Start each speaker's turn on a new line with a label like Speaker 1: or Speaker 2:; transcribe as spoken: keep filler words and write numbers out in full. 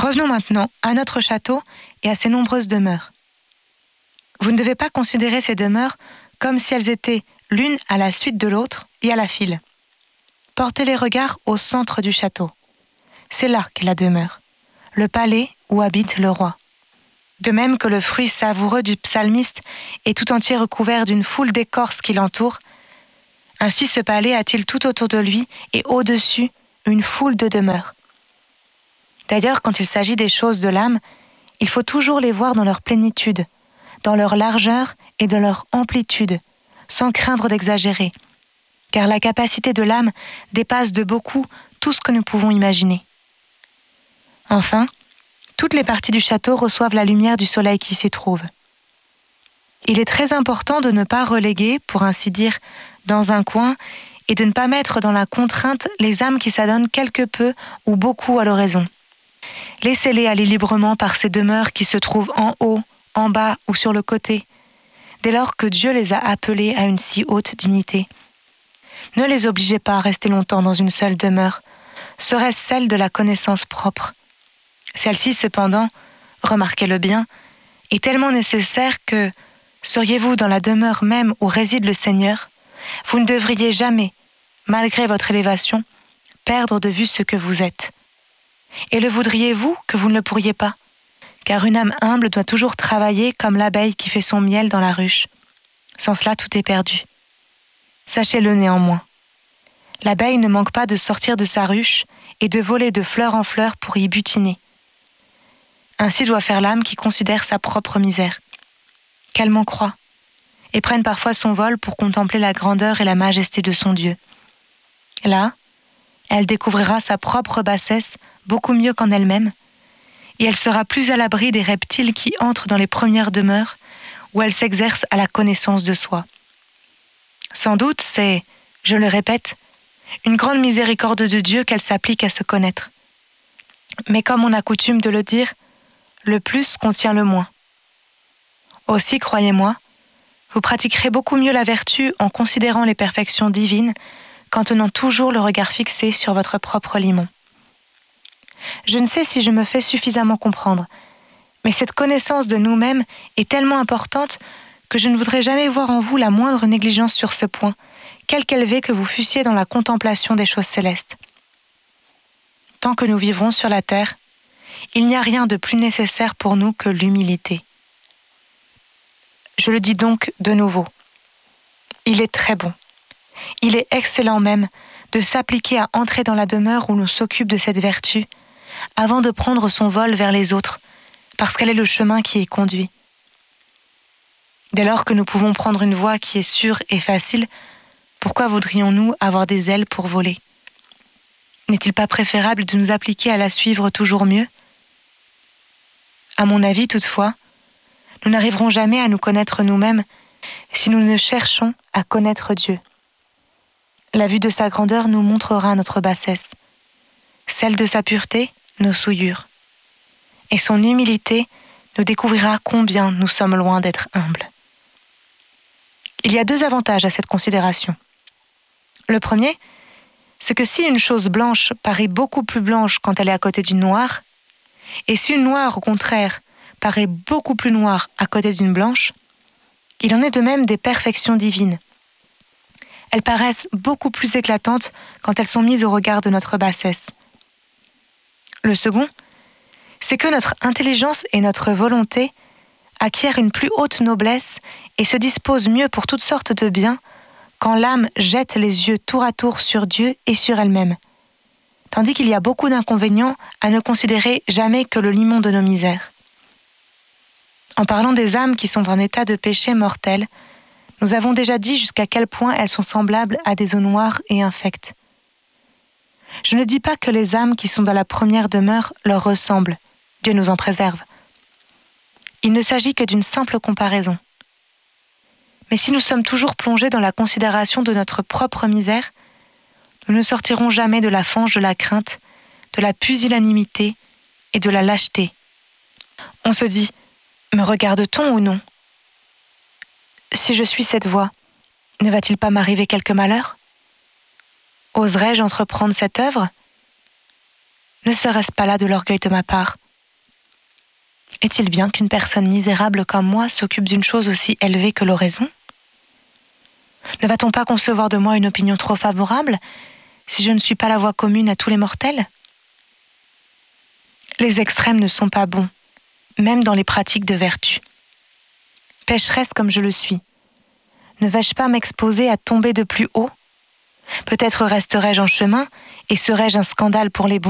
Speaker 1: Revenons maintenant à notre château et à ses nombreuses demeures. Vous ne devez pas considérer ces demeures comme si elles étaient l'une à la suite de l'autre et à la file. Portez les regards au centre du château. C'est là qu'est la demeure, le palais où habite le roi. De même que le fruit savoureux du psalmiste est tout entier recouvert d'une foule d'écorces qui l'entourent, ainsi ce palais a-t-il tout autour de lui et au-dessus une foule de demeures. D'ailleurs, quand il s'agit des choses de l'âme, il faut toujours les voir dans leur plénitude, dans leur largeur et dans leur amplitude, sans craindre d'exagérer, car la capacité de l'âme dépasse de beaucoup tout ce que nous pouvons imaginer. Enfin, toutes les parties du château reçoivent la lumière du soleil qui s'y trouve. Il est très important de ne pas reléguer, pour ainsi dire, dans un coin et de ne pas mettre dans la contrainte les âmes qui s'adonnent quelque peu ou beaucoup à l'oraison. Laissez-les aller librement par ces demeures qui se trouvent en haut, en bas ou sur le côté, dès lors que Dieu les a appelés à une si haute dignité. Ne les obligez pas à rester longtemps dans une seule demeure, serait-ce celle de la connaissance propre. Celle-ci, cependant, remarquez-le bien, est tellement nécessaire que, seriez-vous dans la demeure même où réside le Seigneur, vous ne devriez jamais, malgré votre élévation, perdre de vue ce que vous êtes. Et le voudriez-vous que vous ne le pourriez pas ? Car une âme humble doit toujours travailler comme l'abeille qui fait son miel dans la ruche. Sans cela, tout est perdu. Sachez-le néanmoins. L'abeille ne manque pas de sortir de sa ruche et de voler de fleur en fleur pour y butiner. Ainsi doit faire l'âme qui considère sa propre misère, qu'elle m'en croit, et prenne parfois son vol pour contempler la grandeur et la majesté de son Dieu. Là, elle découvrira sa propre bassesse beaucoup mieux qu'en elle-même, et elle sera plus à l'abri des reptiles qui entrent dans les premières demeures, où elle s'exerce à la connaissance de soi. Sans doute, c'est, je le répète, une grande miséricorde de Dieu qu'elle s'applique à se connaître. Mais comme on a coutume de le dire, le plus contient le moins. Aussi, croyez-moi, vous pratiquerez beaucoup mieux la vertu en considérant les perfections divines qu'en tenant toujours le regard fixé sur votre propre limon. Je ne sais si je me fais suffisamment comprendre, mais cette connaissance de nous-mêmes est tellement importante que je ne voudrais jamais voir en vous la moindre négligence sur ce point, quelque élevé que vous fussiez dans la contemplation des choses célestes. Tant que nous vivrons sur la terre, il n'y a rien de plus nécessaire pour nous que l'humilité. Je le dis donc de nouveau. Il est très bon, il est excellent même de s'appliquer à entrer dans la demeure où l'on s'occupe de cette vertu, avant de prendre son vol vers les autres, parce qu'elle est le chemin qui y conduit. Dès lors que nous pouvons prendre une voie qui est sûre et facile, pourquoi voudrions-nous avoir des ailes pour voler ? N'est-il pas préférable de nous appliquer à la suivre toujours mieux ? À mon avis, toutefois, nous n'arriverons jamais à nous connaître nous-mêmes si nous ne cherchons à connaître Dieu. La vue de sa grandeur nous montrera notre bassesse, celle de sa pureté, nos souillures, et son humilité nous découvrira combien nous sommes loin d'être humbles. Il y a deux avantages à cette considération. Le premier, c'est que si une chose blanche paraît beaucoup plus blanche quand elle est à côté d'une noire, et si une noire, au contraire, paraît beaucoup plus noire à côté d'une blanche, il en est de même des perfections divines. Elles paraissent beaucoup plus éclatantes quand elles sont mises au regard de notre bassesse. Le second, c'est que notre intelligence et notre volonté acquièrent une plus haute noblesse et se disposent mieux pour toutes sortes de biens quand l'âme jette les yeux tour à tour sur Dieu et sur elle-même, tandis qu'il y a beaucoup d'inconvénients à ne considérer jamais que le limon de nos misères. En parlant des âmes qui sont en état de péché mortel, nous avons déjà dit jusqu'à quel point elles sont semblables à des eaux noires et infectes. Je ne dis pas que les âmes qui sont dans la première demeure leur ressemblent, Dieu nous en préserve. Il ne s'agit que d'une simple comparaison. Mais si nous sommes toujours plongés dans la considération de notre propre misère, nous ne sortirons jamais de la fange de la crainte, de la pusillanimité et de la lâcheté. On se dit, me regarde-t-on ou non ? Si je suis cette voie, ne va-t-il pas m'arriver quelque malheur ? Oserais-je entreprendre cette œuvre ? Ne serait-ce pas là de l'orgueil de ma part, Est-il bien qu'une personne misérable comme moi s'occupe d'une chose aussi élevée que l'oraison ? Ne va-t-on pas concevoir de moi une opinion trop favorable si je ne suis pas la voie commune à tous les mortels ? Les extrêmes ne sont pas bons, même dans les pratiques de vertu. Pécheresse comme je le suis, ne vais-je pas m'exposer à tomber de plus haut ? Peut-être resterai-je en chemin et serai-je un scandale pour les bons ?